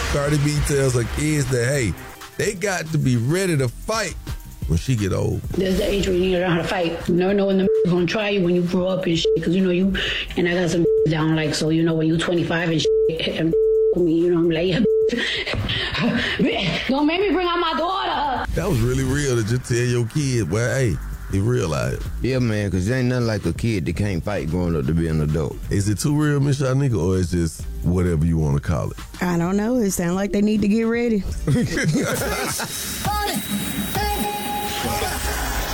Cardi B tells her kids that, hey, they got to be ready to fight when she get old. There's the age where you need to learn how to fight. You never know when the gonna try you when you grow up and shit. Because, you know, and I got some down, like, so, you know, when you 25 and shit, and me, you know, I'm like, don't make me bring out my daughter. That was really real to just tell your kid, well, hey, he realized. Yeah, man, because there ain't nothing like a kid that can't fight growing up to be an adult. Is it too real, Miss Shanika, or is just whatever you want to call it? I don't know. It sounds like they need to get ready.